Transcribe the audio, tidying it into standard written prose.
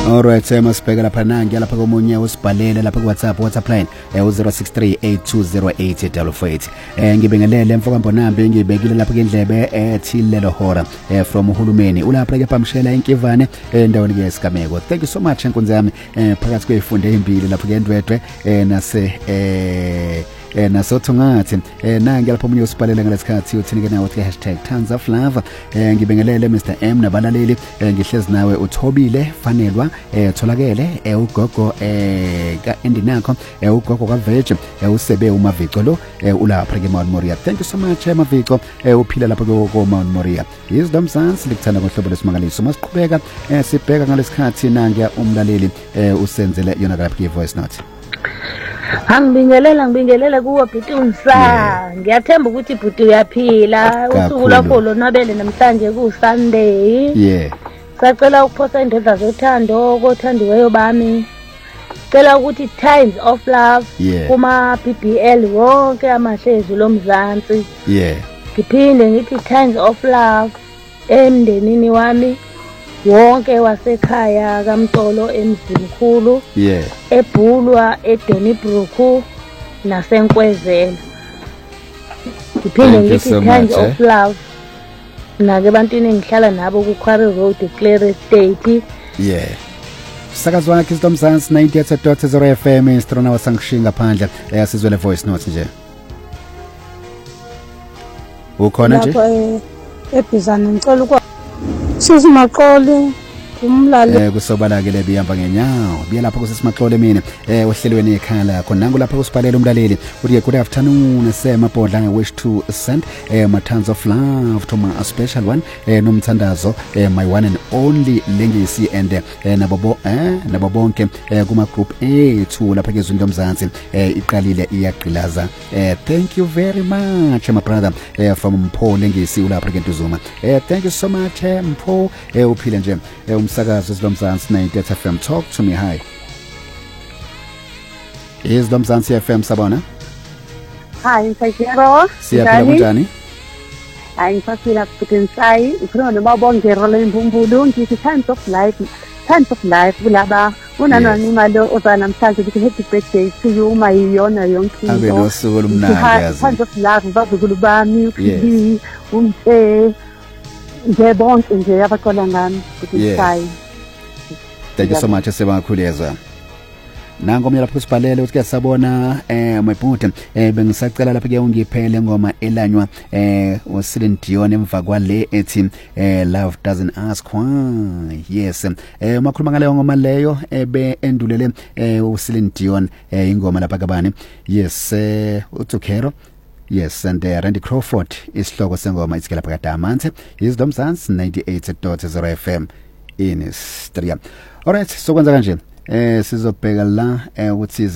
Alright, masibheka lapha nangi lapha komunye usibhalele lapha ku WhatsApp line 063820888. Ngibingelele mfoka Mbonambi ngibekile lapha kendlebe ethilelo hora from uhulumeni ulapha ke phamshela inkivane endaweni ke Sigameko. Thank you so much enkonzo yami phakathi kwezifunde ezimbili lapha ke Ndwedwe nasotho ngathi nangi lapha omunye usibhalele ngalesikhathi uthinike nawe uthi #tons of love. Ngibingelele Mr M nabalaleli ngihlezi nawe uthobile fanelwa tholakele ugogo ka Endinakho ugogo ka Veg usebe uMavico lo ulapha ke Mount Moria. Thank you so much Mavico uphila lapha ko Mount Moria. Wisdom Sans likuthanda ngohlobo lesimangaliso masiqhubeka sibheka ngalesikhathi nangi umlaleli usenzele yona lapha ke voice note. Ngibingelela kuwe bhuti Unsa. Ngiyathemba ukuthi bhuti uyaphila. Usuku lapho lonwabele namhlanje ku Sunday. Yeah. Sacela ukuphosa indodla zothando kothandiweyo bami. Cela ukuthi Times of Love kuma BBL wonke amahlezi lomzansi. Yeah. Ngiphinde ngithi Times of Love emndenini wami wonke wasekhaya kaMtolo emzimkhulu eBhulwa eDonnybrook nasenkwezela. Ngiphinde ngithi Times of Love nake bantwini engihlala nabo ku Quarry Road eClear Estate. Yeah. Sakazwana Wisdom Sans 98.0 FM instrona wasangishinga phandle sizwele voice note nje. Ukhona nje? Lapha eBizana ngicela ukwa Sisimaxole umlalo kusobala ke lebihamba ngenyawo biya lapha kusisimaxole mina ohlelweni ekhaya lakho nangu lapha kusibhalela umlaleli uthi good afternoon semabhodla I wish to send my tons of love to my special one nomthandazo my one and only Lengisi and nabo bonke kuma group ethu lapha ke Zwindo Mzansi iqalile iyagqilaza. Thank you very much my brother from Mpho Lengisi ulapha ke Ntuzuma. Thank you so much Mpho uphile nje umsakazo Zwindo Mzansi 98 FM. Talk to me. Hi. Zwindo Mzansi FM sabona. Hi, Sakiro. Siyaphila kunjani? Hayi ngisaphila futhi ukhona nomabonge role imbumbulu ngithi Times of Life kulaba unanani imali ozanamhlanje ukuthi happy birthday to you my yona yonke into. Abe nosuku lumnandi yazi. Times of Love bazukulu bami ukhili umse nje bonke nje abaxola ngami ukuthi sayi. Thank you so much sebangakhulezwa. Nango mina lapho kusibhalele uthi kuyasabona mabhuti bengisacela lapha ke ungiphele ngoma elanywa uSilen Dion emva kwale ethi love doesn't ask why. Yes makhuluma ngale ngoma leyo endulele uSilen Dion ingoma lapha kabani. Yes uTukero. Yes, and Randy Crawford isihloko sengoma ithi lapha ka Diamante Wisdom Sans 98.0 FM in Istria. Alright, so kwenza kanje sizobheka la ukuthi